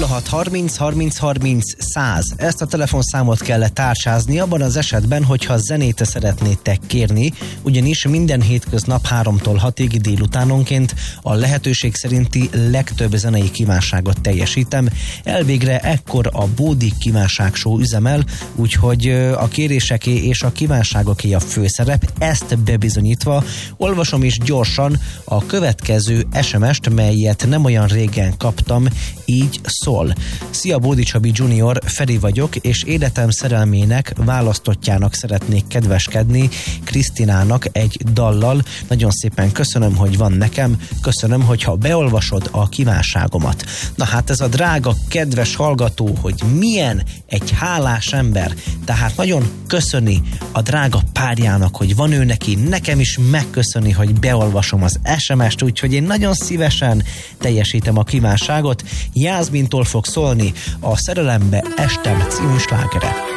06 30 30 30 100. Ezt a telefonszámot kell tárcsázni abban az esetben, hogyha zenét szeretnétek kérni, ugyanis minden hétköznap 3-tól 6-ig délutánonként a lehetőség szerinti legtöbb zenei kívánságot teljesítem. Elvégre ekkor a Bódi Kívánság Show üzemel, úgyhogy a kéréseké és a kívánságoké a főszerep. Ezt bebizonyítva olvasom is gyorsan a következő SMS-t, melyet nem olyan régen kaptam, így szól. Szia, Bódi Csabi Junior, Feri vagyok, és életem szerelmének, választottjának szeretnék kedveskedni, Krisztinának egy dallal. Nagyon szépen köszönöm, hogy van nekem, köszönöm, hogyha beolvasod a kívánságomat. Na hát ez a drága, kedves hallgató, hogy milyen egy hálás ember, tehát nagyon köszöni a drága párjának, hogy van ő neki, nekem is megköszöni, hogy beolvasom az SMS-t, úgyhogy én nagyon szívesen teljesítem a kívánságot. Jászmintól fog szólni a Szerelembe estem című slágere.